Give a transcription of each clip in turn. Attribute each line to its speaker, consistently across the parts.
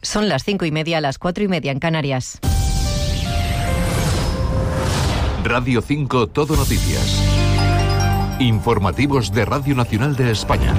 Speaker 1: Son las 5:30, las 4:30 en Canarias.
Speaker 2: Radio 5 Todo Noticias. Informativos de Radio Nacional de España.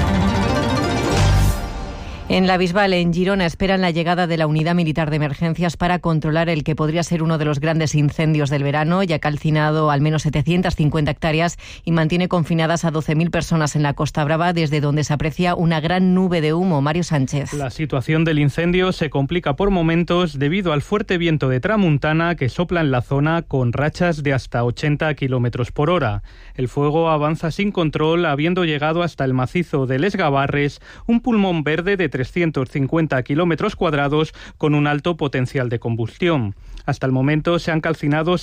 Speaker 1: En La Bisbal, en Girona, esperan la llegada de la Unidad Militar de Emergencias para controlar el que podría ser uno de los grandes incendios del verano. Ya ha calcinado al menos 750 hectáreas y mantiene confinadas a 12.000 personas en la Costa Brava, desde donde se aprecia una gran nube de humo. Mario Sánchez.
Speaker 3: La situación del incendio se complica por momentos debido al fuerte viento de tramuntana que sopla en la zona con rachas de hasta 80 km por hora. El fuego avanza sin control, habiendo llegado hasta el macizo de Les Gavarres, un pulmón verde de 350 kilómetros cuadrados con un alto potencial de combustión. Hasta el momento se han calcinado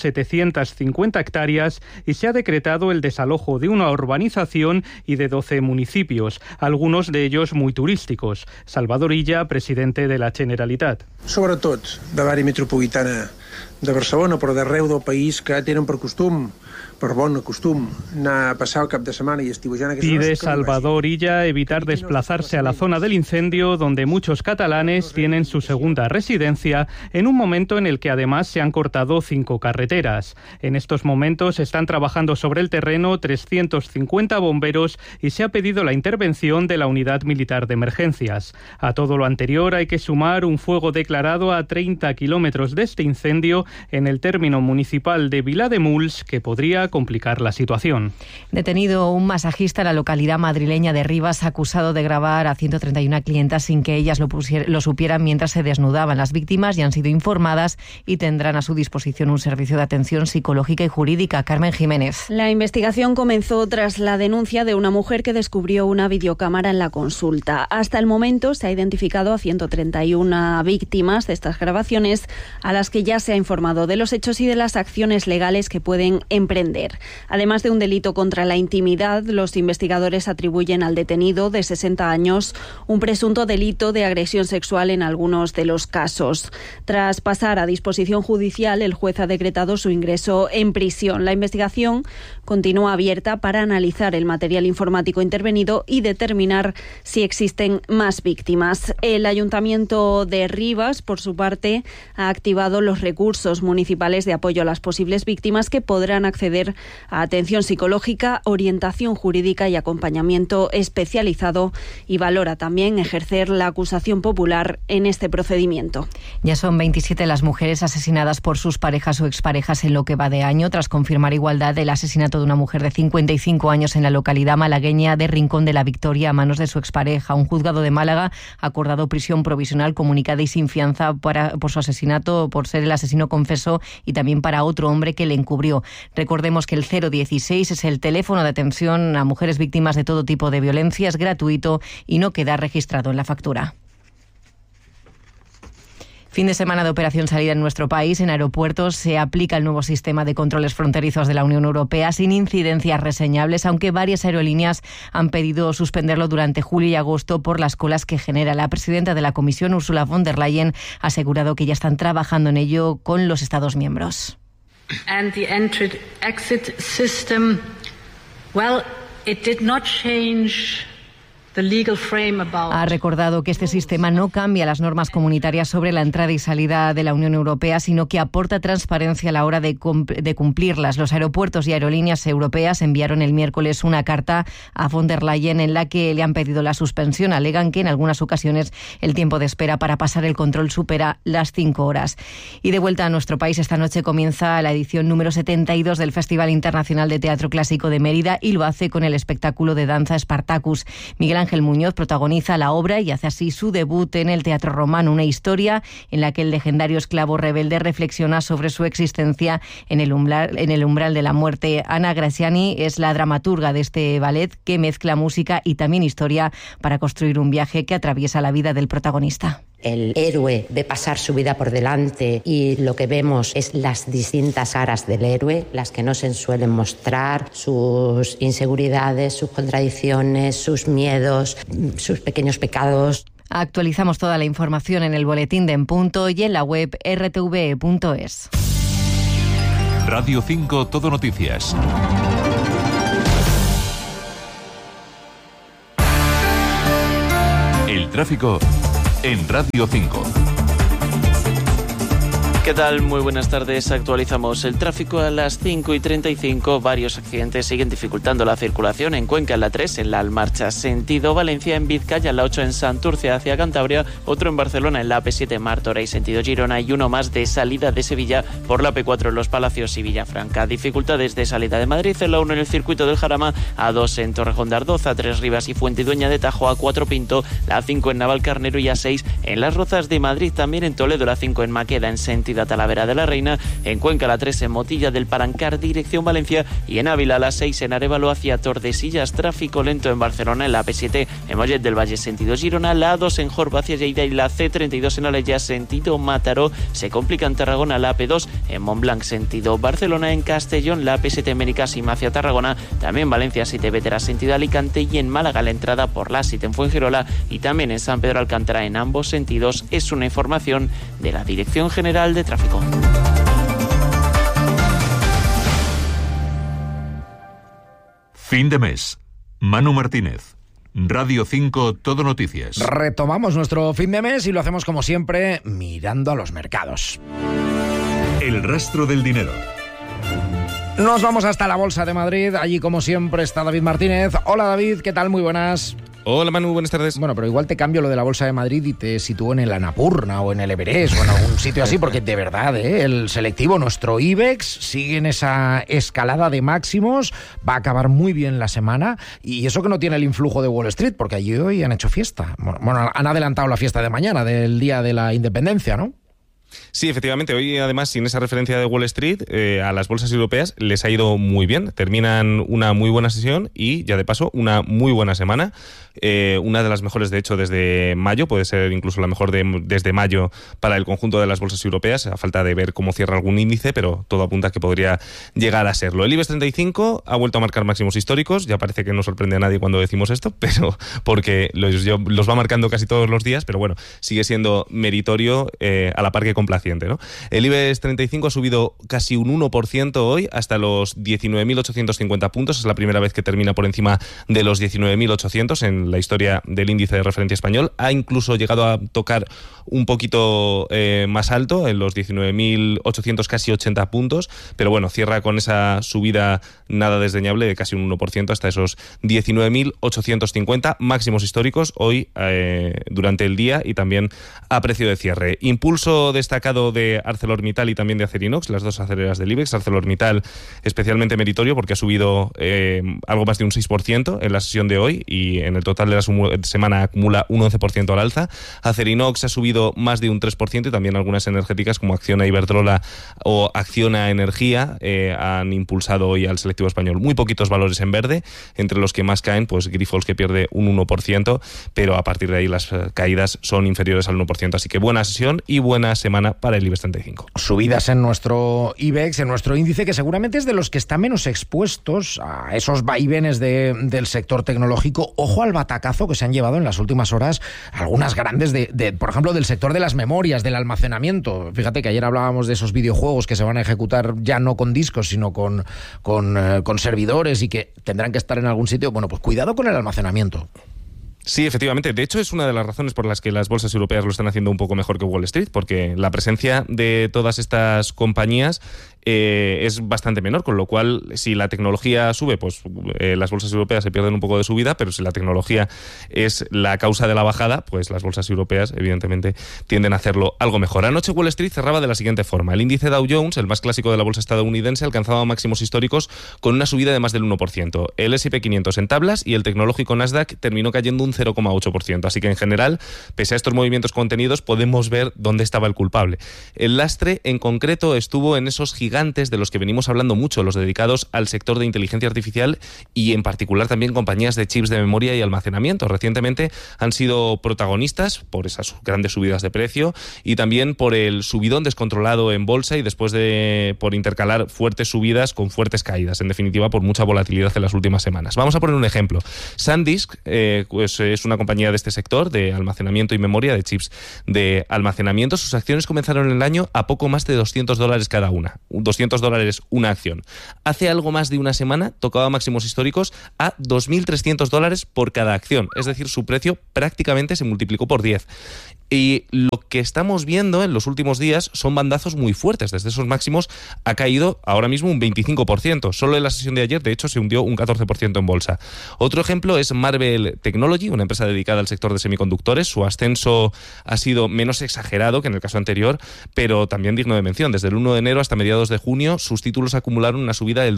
Speaker 3: 750 hectáreas y se ha decretado el desalojo de una urbanización y de 12 municipios, algunos de ellos muy turísticos. Salvador Illa, presidente de la Generalitat.
Speaker 4: Sobretot de l'àrea metropolitana de Barcelona, però d'arreu del país, que tenen per costum, per bon costum, anar a passar el cap de setmana i estiuejar en aquestes zones.
Speaker 3: Pide Salvador Illa evitar desplazarse a la zona del incendio, donde muchos catalanes tienen su segunda residencia, en un momento en el que además se han cortado 5 carreteras. En estos momentos están trabajando sobre el terreno 350 bomberos y se ha pedido la intervención de la Unidad Militar de Emergencias. A todo lo anterior hay que sumar un fuego declarado a 30 kilómetros de este incendio en el término municipal de Vilademuls, que podría complicar la situación.
Speaker 1: Detenido un masajista en la localidad madrileña de Rivas, acusado de grabar a 131 clientas sin que ellas lo supieran mientras se desnudaban. Las víctimas ya han sido informadas y tendrán a su disposición un servicio de atención psicológica y jurídica. Carmen Jiménez.
Speaker 5: La investigación comenzó tras la denuncia de una mujer que descubrió una videocámara en la consulta. Hasta el momento se ha identificado a 131 víctimas de estas grabaciones, a las que ya se ha informado de los hechos y de las acciones legales que pueden emprender. Además de un delito contra la intimidad, los investigadores atribuyen al detenido de 60 años un presunto delito de agresión sexual en algunos de los casos. Tras pasar a disposición judicial, el juez ha decretado su ingreso en prisión. La investigación continúa abierta para analizar el material informático intervenido y determinar si existen más víctimas. El Ayuntamiento de Rivas, por su parte, ha activado los recursos municipales de apoyo a las posibles víctimas, que podrán acceder a atención psicológica, orientación jurídica y acompañamiento especializado, y valora también ejercer la acusación popular en este procedimiento.
Speaker 1: Ya son 27 las mujeres asesinadas por sus parejas o exparejas en lo que va de año, tras confirmar igualdad el asesinato de una mujer de 55 años en la localidad malagueña de Rincón de la Victoria a manos de su expareja. Un juzgado de Málaga ha acordado prisión provisional comunicada y sin fianza por su asesinato, por ser el asesino confeso, y también para otro hombre que le encubrió. Recordemos que el 016 es el teléfono de atención a mujeres víctimas de todo tipo de violencia, es gratuito y no queda registrado en la factura. Fin de semana de operación salida en nuestro país. En aeropuertos se aplica el nuevo sistema de controles fronterizos de la Unión Europea sin incidencias reseñables, aunque varias aerolíneas han pedido suspenderlo durante julio y agosto por las colas que genera. La presidenta de la Comisión, Ursula von der Leyen, ha asegurado que ya están trabajando en ello con los Estados miembros.
Speaker 6: And the entry-exit system, well, it did not change
Speaker 1: Ha recordado que este sistema no cambia las normas comunitarias sobre la entrada y salida de la Unión Europea, sino que aporta transparencia a la hora de cumplirlas. Los aeropuertos y aerolíneas europeas enviaron el miércoles una carta a von der Leyen en la que le han pedido la suspensión. Alegan que en algunas ocasiones el tiempo de espera para pasar el control supera las 5 horas. Y de vuelta a nuestro país, esta noche comienza la edición número 72 del Festival Internacional de Teatro Clásico de Mérida, y lo hace con el espectáculo de danza Spartacus. Miguel Ángel Muñoz protagoniza la obra y hace así su debut en el Teatro Romano, una historia en la que el legendario esclavo rebelde reflexiona sobre su existencia en el umbral de la muerte. Ana Graziani es la dramaturga de este ballet, que mezcla música y también historia para construir un viaje que atraviesa la vida del protagonista.
Speaker 7: El héroe ve pasar su vida por delante y lo que vemos es las distintas caras del héroe, las que no se suelen mostrar, sus inseguridades, sus contradicciones, sus miedos, sus pequeños pecados.
Speaker 1: Actualizamos toda la información en el boletín de En Punto y en la web rtve.es.
Speaker 2: Radio 5 Todo Noticias. El tráfico en Radio 5.
Speaker 8: ¿Qué tal? Muy buenas tardes. Actualizamos el tráfico a las 5:35. Varios accidentes siguen dificultando la circulación en Cuenca, en la 3, en la Almarcha, sentido Valencia, en Vizcaya, en la 8, en Santurce, hacia Cantabria, otro en Barcelona, en la AP7, Martorell, sentido Girona, y uno más de salida de Sevilla por la P4, en Los Palacios y Villafranca. Dificultades de salida de Madrid, en la 1 en el circuito del Jarama, A2 en Torrejón de Ardoz, A3 Rivas y Fuentidueña de Tajo, A4 Pinto, la 5 en Navalcarnero y A6 en Las Rozas de Madrid, también en Toledo, la 5 en Maqueda, en sentido a Talavera de la Reina, en Cuenca la 3 en Motilla del Palancar, dirección Valencia, y en Ávila la 6 en Arévalo hacia Tordesillas. Tráfico lento en Barcelona, en la P7 en Mollet del Valle, sentido Girona, la A2 en Jorba hacia Lleida y la C32 en Alella, sentido Mataró. Se complica en Tarragona, la AP2 en Montblanc, sentido Barcelona, en Castellón, la P7 en Benicàssim hacia Tarragona, también Valencia 7 Vetera, sentido Alicante, y en Málaga la entrada por la 7 en Fuengirola y también en San Pedro Alcántara en ambos sentidos. Es una información de la Dirección General de Tráfico.
Speaker 2: Fin de mes. Manu Martínez. Radio 5 Todo Noticias.
Speaker 9: Retomamos nuestro fin de mes y lo hacemos como siempre mirando a los mercados.
Speaker 2: El rastro del dinero.
Speaker 9: Nos vamos hasta la Bolsa de Madrid. Allí, como siempre, está David Martínez. Hola, David, ¿qué tal? Muy buenas.
Speaker 10: Hola, Manu, buenas tardes.
Speaker 9: Bueno, pero igual te cambio lo de la Bolsa de Madrid y te sitúo en el Annapurna o en el Everest o en algún sitio así, porque de verdad, el selectivo, nuestro IBEX, sigue en esa escalada de máximos, va a acabar muy bien la semana, y eso que no tiene el influjo de Wall Street, porque allí hoy han hecho fiesta. Bueno, han adelantado la fiesta de mañana, del Día de la Independencia, ¿no?
Speaker 10: Sí, efectivamente. Hoy, además, sin esa referencia de Wall Street, a las bolsas europeas les ha ido muy bien. Terminan una muy buena sesión y, ya de paso, una muy buena semana. Una de las mejores, de hecho, desde mayo. Puede ser incluso la mejor desde mayo para el conjunto de las bolsas europeas. A falta de ver cómo cierra algún índice, pero todo apunta a que podría llegar a serlo. El IBEX 35 ha vuelto a marcar máximos históricos. Ya parece que no sorprende a nadie cuando decimos esto, pero porque los va marcando casi todos los días, pero bueno, sigue siendo meritorio a la par que complaciente, ¿no? El IBEX 35 ha subido casi un 1% hoy, hasta los 19.850 puntos. Es la primera vez que termina por encima de los 19.800 en la historia del índice de referencia español. Ha incluso llegado a tocar un poquito más alto, en los 19.800, casi 80 puntos, pero bueno, cierra con esa subida nada desdeñable de casi un 1% hasta esos 19.850 máximos históricos hoy durante el día y también a precio de cierre. Impulso destacado de ArcelorMittal y también de Acerinox, las dos aceleras del IBEX. ArcelorMittal especialmente meritorio porque ha subido algo más de un 6% en la sesión de hoy y en el total de la semana acumula un 11% al alza. Acerinox ha subido más de un 3% y también algunas energéticas como Acciona Iberdrola o Acciona Energía han impulsado hoy al selectivo español. Muy poquitos valores en verde, entre los que más caen, pues Grifols, que pierde un 1%, pero a partir de ahí las caídas son inferiores al 1%. Así que buena sesión y buena semana para el IBEX 35.
Speaker 9: Subidas en nuestro IBEX, en nuestro índice, que seguramente es de los que está menos expuestos a esos vaivenes del sector tecnológico. Ojo al batacazo que se han llevado en las últimas horas algunas grandes, por ejemplo, del sector de las memorias, del almacenamiento. Fíjate que ayer hablábamos de esos videojuegos que se van a ejecutar ya no con discos, sino con servidores y que tendrán que estar en algún sitio. Bueno, pues cuidado con el almacenamiento.
Speaker 10: Sí, efectivamente. De hecho, es una de las razones por las que las bolsas europeas lo están haciendo un poco mejor que Wall Street, porque la presencia de todas estas compañías es bastante menor, con lo cual, si la tecnología sube, pues las bolsas europeas se pierden un poco de subida, pero si la tecnología es la causa de la bajada, pues las bolsas europeas, evidentemente, tienden a hacerlo algo mejor. Anoche Wall Street cerraba de la siguiente forma. El índice Dow Jones, el más clásico de la bolsa estadounidense, alcanzaba máximos históricos con una subida de más del 1%. El S&P 500 en tablas y el tecnológico Nasdaq terminó cayendo un 0,8%. Así que, en general, pese a estos movimientos contenidos, podemos ver dónde estaba el culpable. El lastre, en concreto, estuvo en esos gigantes de los que venimos hablando mucho, los dedicados al sector de inteligencia artificial y, en particular, también compañías de chips de memoria y almacenamiento. Recientemente han sido protagonistas por esas grandes subidas de precio y también por el subidón descontrolado en bolsa y después por intercalar fuertes subidas con fuertes caídas. En definitiva, por mucha volatilidad en las últimas semanas. Vamos a poner un ejemplo. SanDisk, pues es una compañía de este sector, de almacenamiento y memoria, de chips de almacenamiento. Sus acciones comenzaron el año a poco más de $200 cada una. $200 una acción. Hace algo más de una semana tocaba máximos históricos a $2.300 por cada acción. Es decir, su precio prácticamente se multiplicó por 10. Y lo que estamos viendo en los últimos días son bandazos muy fuertes. Desde esos máximos ha caído ahora mismo un 25%. Solo en la sesión de ayer, de hecho, se hundió un 14% en bolsa. Otro ejemplo es Marvell Technology, una empresa dedicada al sector de semiconductores. Su ascenso ha sido menos exagerado que en el caso anterior, pero también digno de mención. Desde el 1 de enero hasta mediados de junio, sus títulos acumularon una subida del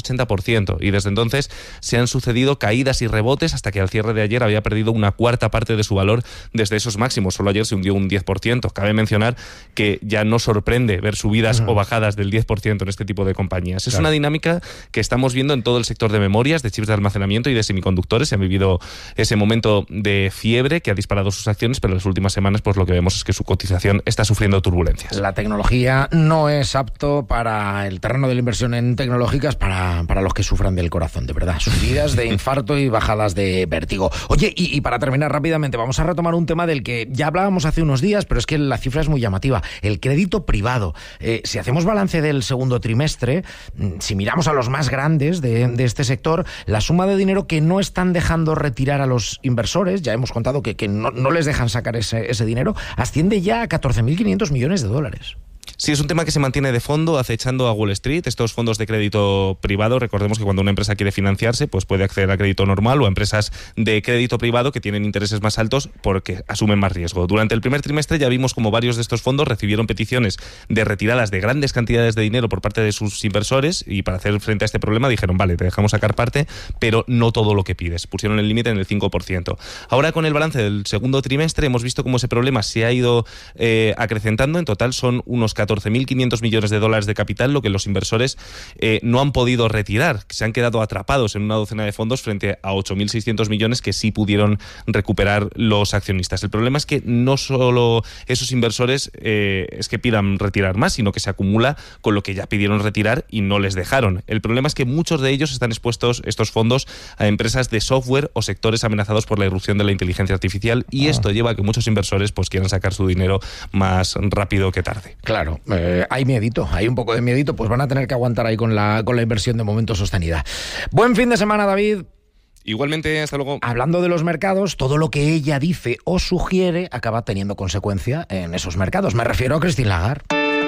Speaker 10: 280%. Y desde entonces se han sucedido caídas y rebotes hasta que al cierre de ayer había perdido una cuarta parte de su valor desde esos máximos. Solo ayer se hundió un 10%. Cabe mencionar que ya no sorprende ver subidas o bajadas del 10% en este tipo de compañías. Es una dinámica que estamos viendo en todo el sector de memorias, de chips de almacenamiento y de semiconductores. Se ha vivido ese momento de fiebre que ha disparado sus acciones, pero en las últimas semanas pues lo que vemos es que su cotización está sufriendo turbulencias.
Speaker 9: La tecnología no es apto para el terreno de la inversión en tecnológicas para los que sufran del corazón, de verdad. Subidas de infarto y bajadas de vértigo. Oye, y para terminar rápidamente, vamos a retomar un tema del que ya hablábamos hace unos días, pero es que la cifra es muy llamativa. El crédito privado. Si hacemos balance del segundo trimestre, si miramos a los más grandes de este sector, la suma de dinero que no están dejando retirar a los inversores, ya hemos contado que no les dejan sacar ese dinero, asciende ya a 14.500 millones de dólares.
Speaker 10: Sí, es un tema que se mantiene de fondo, acechando a Wall Street. Estos fondos de crédito privado, recordemos que cuando una empresa quiere financiarse, pues puede acceder a crédito normal o a empresas de crédito privado que tienen intereses más altos porque asumen más riesgo. Durante el primer trimestre ya vimos como varios de estos fondos recibieron peticiones de retiradas de grandes cantidades de dinero por parte de sus inversores y para hacer frente a este problema dijeron, vale, te dejamos sacar parte, pero no todo lo que pides. Pusieron el límite en el 5%. Ahora con el balance del segundo trimestre hemos visto cómo ese problema se ha ido acrecentando. En total son unos 14.500 millones de dólares de capital, lo que los inversores no han podido retirar. Se han quedado atrapados en una docena de fondos frente a 8.600 millones que sí pudieron recuperar los accionistas. El problema es que no solo esos inversores es que pidan retirar más, sino que se acumula con lo que ya pidieron retirar y no les dejaron. El problema es que muchos de ellos están expuestos, estos fondos, a empresas de software o sectores amenazados por la irrupción de la inteligencia artificial y esto lleva a que muchos inversores pues quieran sacar su dinero más rápido que tarde.
Speaker 9: Claro, hay miedito, hay un poco de miedito, pues van a tener que aguantar ahí con la inversión de momento sostenida. Buen fin de semana, David.
Speaker 10: Igualmente, hasta luego.
Speaker 9: Hablando de los mercados, todo lo que ella dice o sugiere acaba teniendo consecuencia en esos mercados. Me refiero a Christine Lagarde.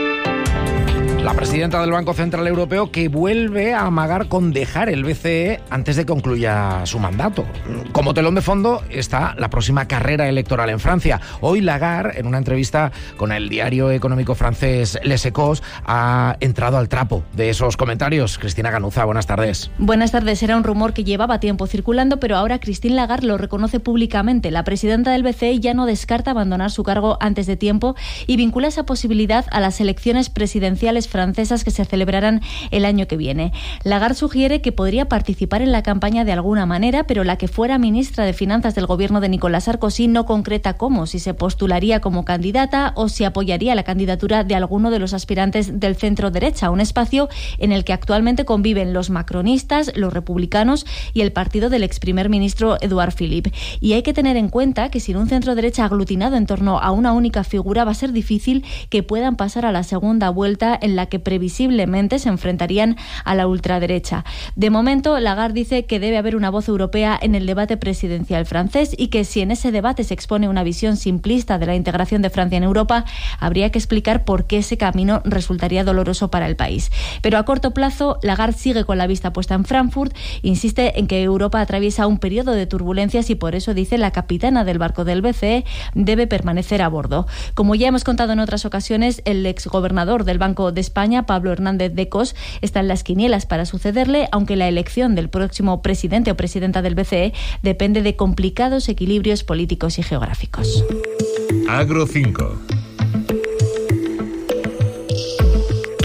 Speaker 9: La presidenta del Banco Central Europeo que vuelve a amagar con dejar el BCE antes de que concluya su mandato. Como telón de fondo está la próxima carrera electoral en Francia. Hoy Lagarde, en una entrevista con el diario económico francés Les Echos, ha entrado al trapo de esos comentarios. Cristina Ganuza, buenas tardes.
Speaker 11: Buenas tardes. Era un rumor que llevaba tiempo circulando, pero ahora Christine Lagarde lo reconoce públicamente. La presidenta del BCE ya no descarta abandonar su cargo antes de tiempo y vincula esa posibilidad a las elecciones presidenciales francesas que se celebrarán el año que viene. Lagarde sugiere que podría participar en la campaña de alguna manera, pero la que fuera ministra de Finanzas del gobierno de Nicolas Sarkozy no concreta cómo, si se postularía como candidata o si apoyaría la candidatura de alguno de los aspirantes del centro derecha, un espacio en el que actualmente conviven los macronistas, los republicanos y el partido del ex primer ministro Édouard Philippe. Y hay que tener en cuenta que sin un centro derecha aglutinado en torno a una única figura va a ser difícil que puedan pasar a la segunda vuelta en la que previsiblemente se enfrentarían a la ultraderecha. De momento, Lagarde dice que debe haber una voz europea en el debate presidencial francés y que si en ese debate se expone una visión simplista de la integración de Francia en Europa, habría que explicar por qué ese camino resultaría doloroso para el país. Pero a corto plazo, Lagarde sigue con la vista puesta en Frankfurt, insiste en que Europa atraviesa un periodo de turbulencias y por eso, dice, la capitana del barco del BCE debe permanecer a bordo. Como ya hemos contado en otras ocasiones, el exgobernador del Banco de España, Pablo Hernández de Cos, está en las quinielas para sucederle, aunque la elección del próximo presidente o presidenta del BCE depende de complicados equilibrios políticos y geográficos.
Speaker 2: Agro 5.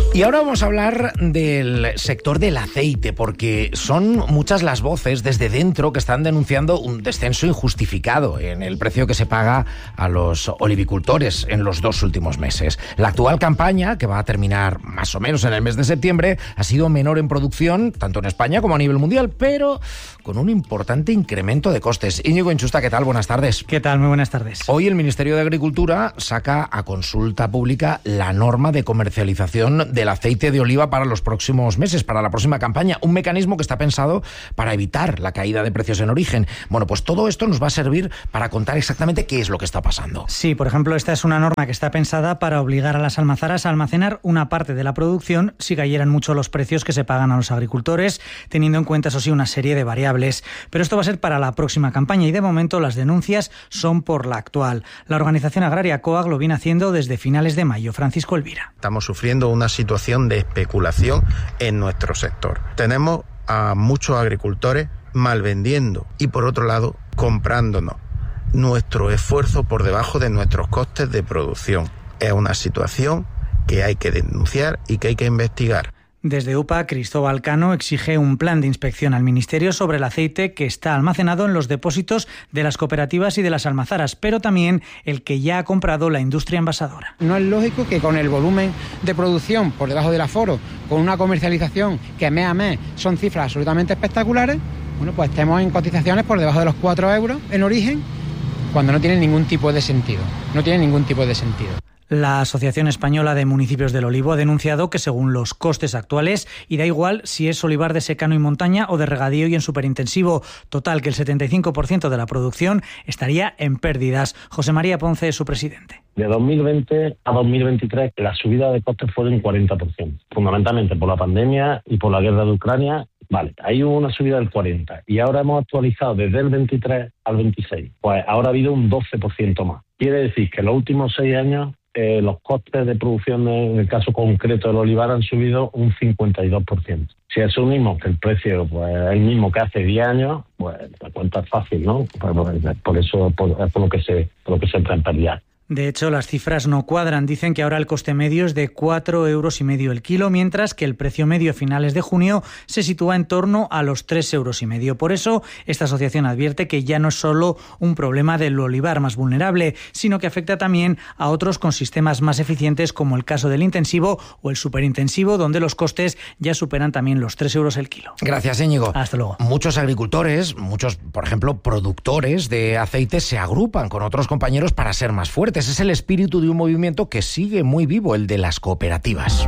Speaker 9: Y ahora vamos a hablar del sector del aceite, porque son muchas las voces desde dentro que están denunciando un descenso injustificado en el precio que se paga a los olivicultores en los 2 últimos meses. La actual campaña, que va a terminar más o menos en el mes de septiembre, ha sido menor en producción, tanto en España como a nivel mundial, pero con un importante incremento de costes. Íñigo Inchusta, ¿qué tal? Buenas tardes.
Speaker 12: ¿Qué tal? Muy buenas tardes.
Speaker 9: Hoy el Ministerio de Agricultura saca a consulta pública la norma de comercialización del aceite de oliva para los próximos meses, para la próxima campaña, un mecanismo que está pensado para evitar la caída de precios en origen. Bueno, pues todo esto nos va a servir para contar exactamente qué es lo que está pasando.
Speaker 12: Sí, por ejemplo, esta es una norma que está pensada para obligar a las almazaras a almacenar una parte de la producción si cayeran mucho los precios que se pagan a los agricultores, teniendo en cuenta, eso sí, una serie de variables. Pero esto va a ser para la próxima campaña y de momento las denuncias son por la actual. La organización agraria COAG lo viene haciendo desde finales de mayo. Francisco Elvira.
Speaker 13: Estamos sufriendo una situación de especulación en nuestro sector. Tenemos a muchos agricultores mal vendiendo y por otro lado comprándonos nuestro esfuerzo por debajo de nuestros costes de producción. Es una situación que hay que denunciar y que hay que investigar.
Speaker 12: Desde UPA, Cristóbal Cano exige un plan de inspección al Ministerio sobre el aceite que está almacenado en los depósitos de las cooperativas y de las almazaras, pero también el que ya ha comprado la industria envasadora.
Speaker 14: No es lógico que con el volumen de producción por debajo del aforo, con una comercialización que mes a mes son cifras absolutamente espectaculares, bueno, pues estemos en cotizaciones por debajo de los 4 euros en origen, cuando no tienen ningún tipo de sentido. No tienen ningún tipo de sentido.
Speaker 12: La Asociación Española de Municipios del Olivo ha denunciado que según los costes actuales, y da igual si es olivar de secano y montaña o de regadío y en superintensivo, total que el 75% de la producción estaría en pérdidas. José María Ponce es su presidente.
Speaker 15: De 2020 a 2023 la subida de costes fue de un 40%, fundamentalmente por la pandemia y por la guerra de Ucrania. Vale, ahí hubo una subida del 40% y ahora hemos actualizado desde el 23 al 26. Pues ahora ha habido un 12% más. Quiere decir que en los últimos 6 años los costes de producción, en el caso concreto del olivar, han subido un 52%. Si asumimos que el precio pues, es el mismo que hace 10 años, pues la cuenta es fácil, ¿no? Por eso es por lo que se entra en pérdida.
Speaker 12: De hecho, las cifras no cuadran. Dicen que ahora el coste medio es de 4,5 euros el kilo, mientras que el precio medio a finales de junio se sitúa en torno a los 3,5 euros. Por eso, esta asociación advierte que ya no es solo un problema del olivar más vulnerable, sino que afecta también a otros con sistemas más eficientes, como el caso del intensivo o el superintensivo, donde los costes ya superan también los 3 euros el kilo.
Speaker 9: Gracias, Íñigo.
Speaker 12: Hasta luego.
Speaker 9: Muchos agricultores, muchos, por ejemplo, productores de aceite se agrupan con otros compañeros para ser más fuertes. Es el espíritu de un movimiento que sigue muy vivo, el de las cooperativas.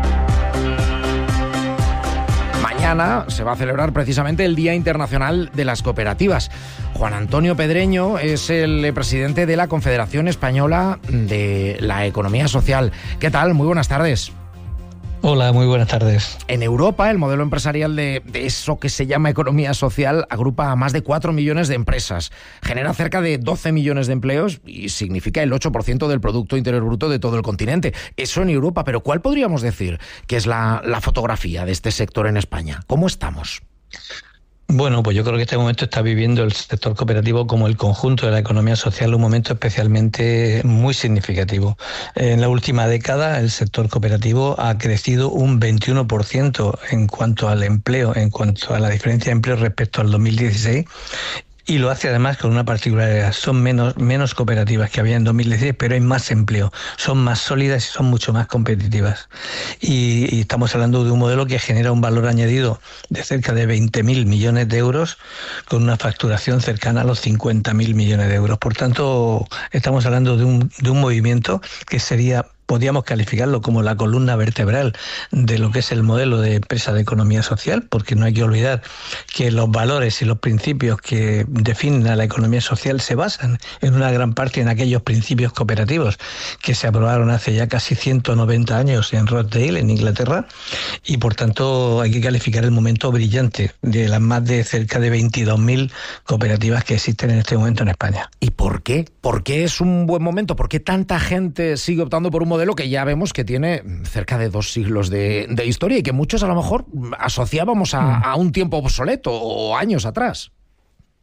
Speaker 9: Mañana se va a celebrar precisamente el Día Internacional de las Cooperativas. Juan Antonio Pedreño es el presidente de la Confederación Española de la Economía Social. ¿Qué tal? Muy buenas tardes.
Speaker 16: Hola, muy buenas tardes.
Speaker 9: En Europa, el modelo empresarial de eso que se llama economía social agrupa a más de 4 millones de empresas, genera cerca de 12 millones de empleos y significa el 8% del Producto Interior Bruto de todo el continente. Eso en Europa, pero ¿cuál podríamos decir que es la fotografía de este sector en España? ¿Cómo estamos?
Speaker 16: Bueno, pues yo creo que este momento está viviendo el sector cooperativo como el conjunto de la economía social un momento especialmente muy significativo. En la última década el sector cooperativo ha crecido un 21% en cuanto al empleo, en cuanto a la diferencia de empleo respecto al 2016. Y lo hace además con una particularidad, son menos cooperativas que había en 2016, pero hay más empleo, son más sólidas y son mucho más competitivas. Y estamos hablando de un modelo que genera un valor añadido de cerca de 20.000 millones de euros, con una facturación cercana a los 50.000 millones de euros. Por tanto, estamos hablando de un movimiento que podríamos calificarlo como la columna vertebral de lo que es el modelo de empresa de economía social, porque no hay que olvidar que los valores y los principios que definen a la economía social se basan en una gran parte en aquellos principios cooperativos que se aprobaron hace ya casi 190 años en Rochdale, en Inglaterra, y por tanto hay que calificar el momento brillante de las más de cerca de 22.000 cooperativas que existen en este momento en España.
Speaker 9: ¿Y por qué? ¿Por qué es un buen momento? ¿Por qué tanta gente sigue optando por un modelo que ya vemos que tiene cerca de 2 siglos de historia y que muchos a lo mejor asociábamos a un tiempo obsoleto o años atrás?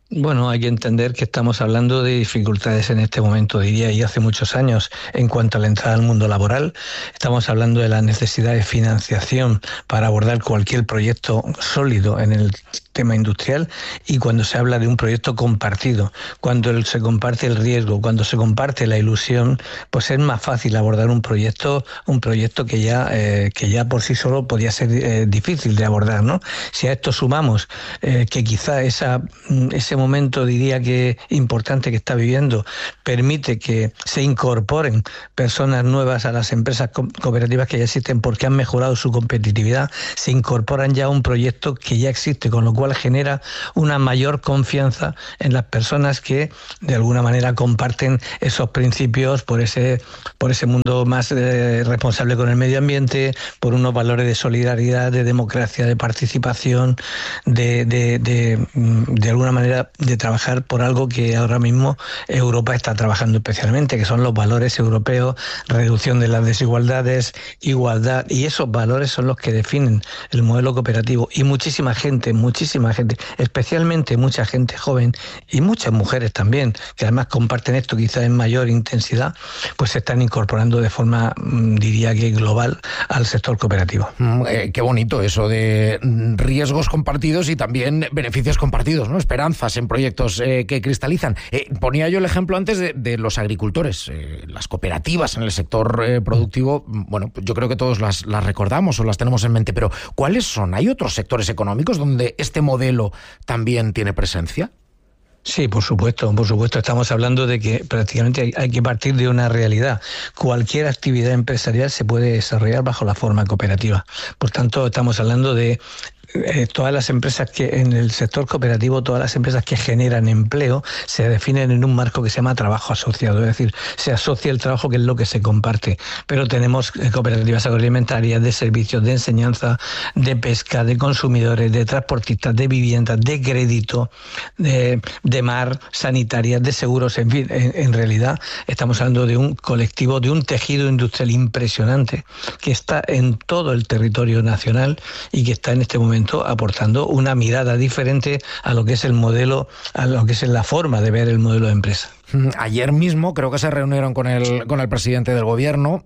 Speaker 16: Bueno, hay que entender que estamos hablando de dificultades en este momento, diría, y hace muchos años en cuanto a la entrada al mundo laboral. Estamos hablando de la necesidad de financiación para abordar cualquier proyecto sólido en el tema industrial, y cuando se habla de un proyecto compartido, cuando se comparte el riesgo, cuando se comparte la ilusión, pues es más fácil abordar un proyecto que ya por sí solo podía ser difícil de abordar, ¿no? Si a esto sumamos que quizá ese momento, diría que importante que está viviendo, permite que se incorporen personas nuevas a las empresas cooperativas que ya existen porque han mejorado su competitividad, se incorporan ya a un proyecto que ya existe, con lo cual genera una mayor confianza en las personas que de alguna manera comparten esos principios por ese mundo más responsable con el medio ambiente, por unos valores de solidaridad, de democracia, de participación, de alguna manera de trabajar por algo que ahora mismo Europa está trabajando especialmente, que son los valores europeos, reducción de las desigualdades, igualdad, y esos valores son los que definen el modelo cooperativo. Y muchísima gente, especialmente mucha gente joven y muchas mujeres también, que además comparten esto quizás en mayor intensidad, pues se están incorporando de forma, diría que global, al sector cooperativo.
Speaker 9: Qué bonito eso de riesgos compartidos y también beneficios compartidos, ¿no? Esperanzas en proyectos que cristalizan. Ponía yo el ejemplo antes de los agricultores, las cooperativas en el sector productivo. Bueno, yo creo que todos las recordamos o las tenemos en mente, pero ¿cuáles son? ¿Hay otros sectores económicos donde este modelo también tiene presencia?
Speaker 16: Sí, por supuesto. Estamos hablando de que prácticamente hay que partir de una realidad. Cualquier actividad empresarial se puede desarrollar bajo la forma cooperativa. Por tanto, estamos hablando de todas las empresas que en el sector cooperativo, todas las empresas que generan empleo se definen en un marco que se llama trabajo asociado, es decir, se asocia el trabajo, que es lo que se comparte. Pero tenemos cooperativas agroalimentarias, de servicios, de enseñanza, de pesca, de consumidores, de transportistas, de viviendas, de crédito, de mar, sanitarias, de seguros, en fin, en realidad estamos hablando de un colectivo, de un tejido industrial impresionante que está en todo el territorio nacional y que está en este momento aportando una mirada diferente a lo que es el modelo, a lo que es la forma de ver el modelo de empresa.
Speaker 9: Ayer mismo creo que se reunieron con el presidente del gobierno.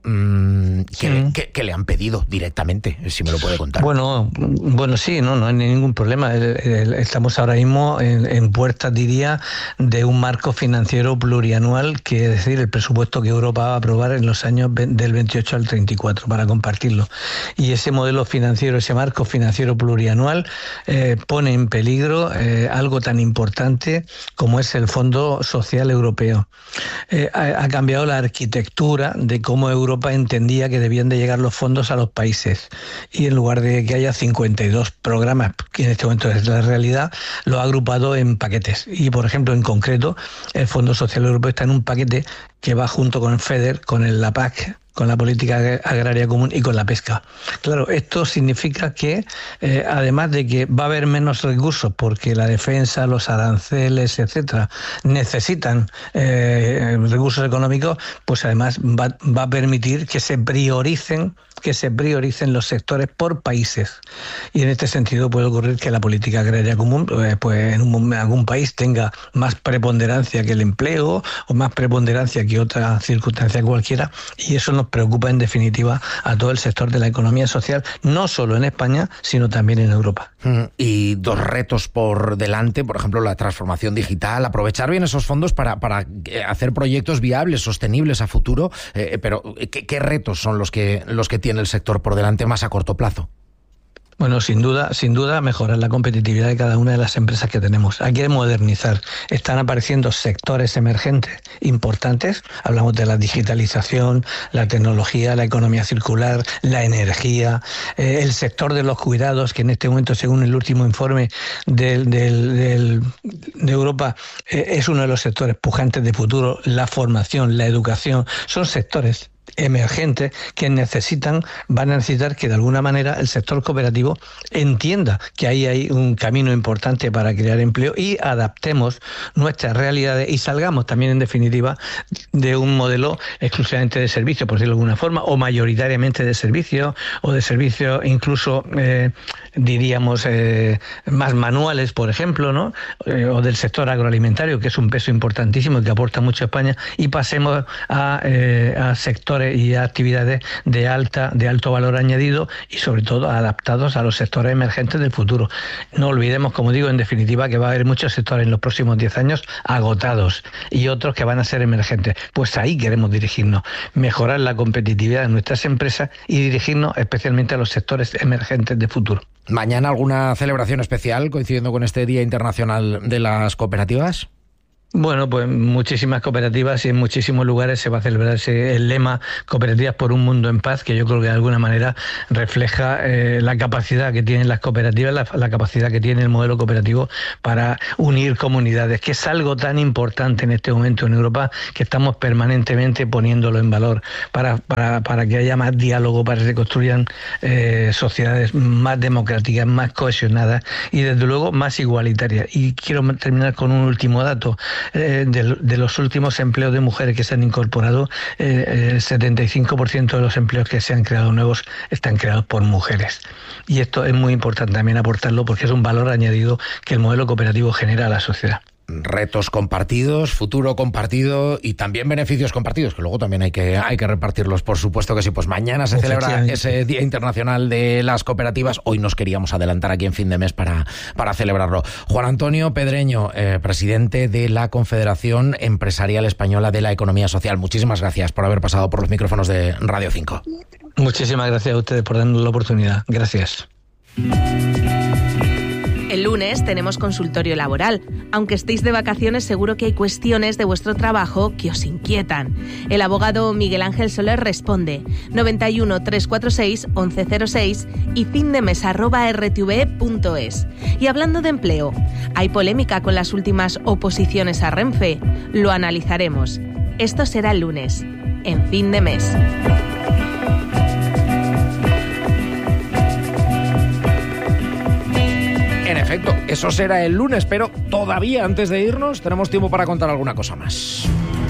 Speaker 9: ¿Qué le han pedido directamente? Si me lo puede contar.
Speaker 16: Bueno, sí, no hay ningún problema. Estamos ahora mismo en puertas, diría, de un marco financiero plurianual, que es decir, el presupuesto que Europa va a aprobar en los años del 28 al 34 para compartirlo. Y ese modelo financiero, ese marco financiero plurianual pone en peligro algo tan importante como es el Fondo Social Europeo. Ha cambiado la arquitectura de cómo Europa entendía que debían de llegar los fondos a los países, y en lugar de que haya 52 programas, que en este momento es la realidad, lo ha agrupado en paquetes. Y por ejemplo, en concreto, el Fondo Social Europeo está en un paquete que va junto con el FEDER, con la PAC, con la política agraria común y con la pesca. Claro, esto significa que además de que va a haber menos recursos porque la defensa, los aranceles, etcétera, necesitan recursos económicos, pues además va a permitir que se prioricen los sectores por países. Y en este sentido puede ocurrir que la política agraria común pues en algún país tenga más preponderancia que el empleo, o más preponderancia que otra circunstancia cualquiera, y eso nos preocupa en definitiva a todo el sector de la economía social, no solo en España, sino también en Europa.
Speaker 9: Y dos retos por delante, por ejemplo, la transformación digital, aprovechar bien esos fondos para hacer proyectos viables, sostenibles a futuro, pero ¿qué retos son los que tiene el sector por delante más a corto plazo?
Speaker 16: Bueno, sin duda mejorar la competitividad de cada una de las empresas que tenemos. Hay que modernizar. Están apareciendo sectores emergentes importantes. Hablamos de la digitalización, la tecnología, la economía circular, la energía, el sector de los cuidados, que en este momento, según el último informe de Europa, es uno de los sectores pujantes de futuro. La formación, la educación, son sectores emergentes que van a necesitar que de alguna manera el sector cooperativo entienda que ahí hay un camino importante para crear empleo y adaptemos nuestras realidades y salgamos también en definitiva de un modelo exclusivamente de servicio, por decirlo de alguna forma, o mayoritariamente de servicio o de servicios incluso diríamos más manuales, por ejemplo, ¿no? O del sector agroalimentario, que es un peso importantísimo y que aporta mucho a España, y pasemos a sectores y a actividades de alto valor añadido y sobre todo adaptados a los sectores emergentes del futuro. No olvidemos, como digo, en definitiva, que va a haber muchos sectores en los próximos 10 años agotados y otros que van a ser emergentes. Pues ahí queremos dirigirnos, mejorar la competitividad de nuestras empresas y dirigirnos especialmente a los sectores emergentes de futuro.
Speaker 9: ¿Mañana alguna celebración especial coincidiendo con este Día Internacional de las Cooperativas?
Speaker 16: Bueno, pues muchísimas cooperativas y en muchísimos lugares se va a celebrar el lema Cooperativas por un mundo en paz, que yo creo que de alguna manera refleja la capacidad que tienen las cooperativas, la capacidad que tiene el modelo cooperativo para unir comunidades, que es algo tan importante en este momento en Europa, que estamos permanentemente poniéndolo en valor para que haya más diálogo, para que se construyan sociedades más democráticas, más cohesionadas y desde luego más igualitarias. Y quiero terminar con un último dato. De los últimos empleos de mujeres que se han incorporado, el 75% de los empleos que se han creado nuevos están creados por mujeres. Y esto es muy importante también aportarlo porque es un valor añadido que el modelo cooperativo genera a la sociedad.
Speaker 9: Retos compartidos, futuro compartido y también beneficios compartidos, que luego también hay que repartirlos, por supuesto que sí. Pues mañana se celebra ese Día Internacional de las Cooperativas. Hoy nos queríamos adelantar aquí en fin de mes para celebrarlo. Juan Antonio Pedreño, presidente de la Confederación Empresarial Española de la Economía Social. Muchísimas gracias por haber pasado por los micrófonos de Radio 5.
Speaker 16: Muchísimas gracias a ustedes por darnos la oportunidad. Gracias.
Speaker 17: El lunes tenemos consultorio laboral. Aunque estéis de vacaciones, seguro que hay cuestiones de vuestro trabajo que os inquietan. El abogado Miguel Ángel Soler responde 91 346 1106 y findemes@rtve.es. Y hablando de empleo, hay polémica con las últimas oposiciones a Renfe. Lo analizaremos. Esto será el lunes, en Fin de Mes.
Speaker 9: En efecto, eso será el lunes, pero todavía antes de irnos tenemos tiempo para contar alguna cosa más.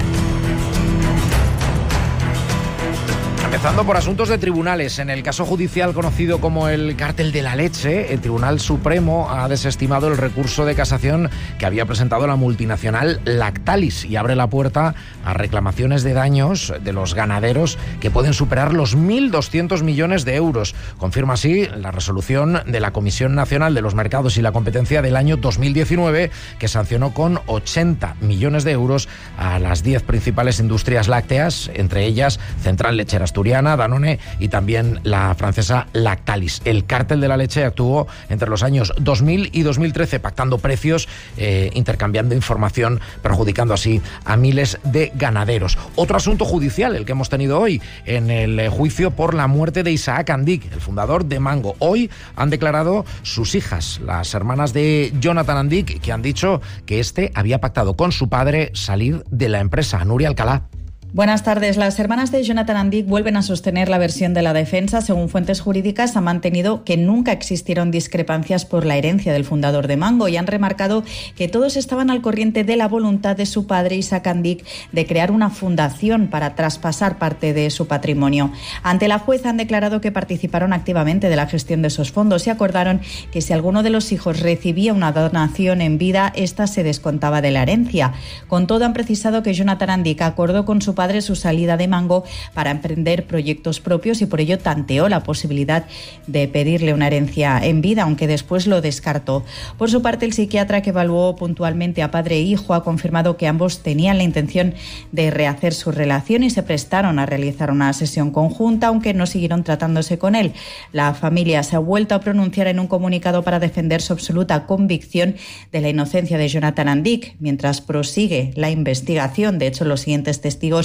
Speaker 9: Empezando por asuntos de tribunales. En el caso judicial conocido como el cártel de la leche, el Tribunal Supremo ha desestimado el recurso de casación que había presentado la multinacional Lactalis y abre la puerta a reclamaciones de daños de los ganaderos que pueden superar los 1.200 millones de euros. Confirma así la resolución de la Comisión Nacional de los Mercados y la Competencia del año 2019, que sancionó con 80 millones de euros a las 10 principales industrias lácteas, entre ellas Central Lechera Asturiana, Danone y también la francesa Lactalis. El cártel de la leche actuó entre los años 2000 y 2013 pactando precios, intercambiando información, perjudicando así a miles de ganaderos. Otro asunto judicial, el que hemos tenido hoy en el juicio por la muerte de Isaac Andic, el fundador de Mango. Hoy han declarado sus hijas, las hermanas de Jonathan Andic, que han dicho que este había pactado con su padre salir de la empresa. Nuria Alcalá.
Speaker 18: Buenas tardes. Las hermanas de Jonathan Andic vuelven a sostener la versión de la defensa. Según fuentes jurídicas, han mantenido que nunca existieron discrepancias por la herencia del fundador de Mango y han remarcado que todos estaban al corriente de la voluntad de su padre, Isaac Andic, de crear una fundación para traspasar parte de su patrimonio. Ante la jueza han declarado que participaron activamente de la gestión de esos fondos y acordaron que si alguno de los hijos recibía una donación en vida, ésta se descontaba de la herencia. Con todo, han precisado que Jonathan Andic acordó con su padre su salida de Mango para emprender proyectos propios y por ello tanteó la posibilidad de pedirle una herencia en vida, aunque después lo descartó. Por su parte, el psiquiatra que evaluó puntualmente a padre e hijo ha confirmado que ambos tenían la intención de rehacer su relación y se prestaron a realizar una sesión conjunta, aunque no siguieron tratándose con él. La familia se ha vuelto a pronunciar en un comunicado para defender su absoluta convicción de la inocencia de Jonathan Andic, mientras prosigue la investigación. De hecho, los siguientes testigos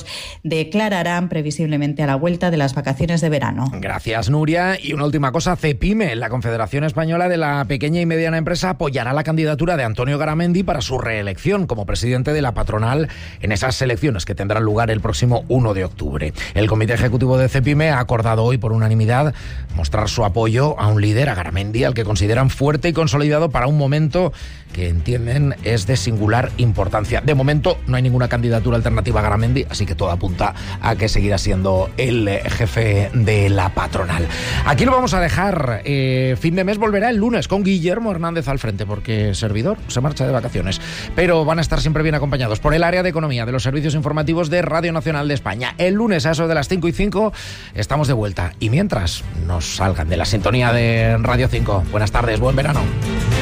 Speaker 18: declararán previsiblemente a la vuelta de las vacaciones de verano.
Speaker 9: Gracias, Nuria. Y una última cosa, CEPIME, la Confederación Española de la Pequeña y Mediana Empresa, apoyará la candidatura de Antonio Garamendi para su reelección como presidente de la patronal en esas elecciones que tendrán lugar el próximo 1 de octubre. El Comité Ejecutivo de CEPIME ha acordado hoy por unanimidad mostrar su apoyo a un líder, a Garamendi, al que consideran fuerte y consolidado para un momento que entienden es de singular importancia. De momento no hay ninguna candidatura alternativa a Garamendi, así que todo apunta a que seguirá siendo el jefe de la patronal. Aquí lo vamos a dejar. Fin de mes volverá el lunes con Guillermo Hernández al frente, porque servidor se marcha de vacaciones. Pero van a estar siempre bien acompañados por el área de economía de los servicios informativos de Radio Nacional de España. El lunes a eso de las 5:05 estamos de vuelta. Y mientras nos salgan de la sintonía de Radio 5. Buenas tardes, buen verano.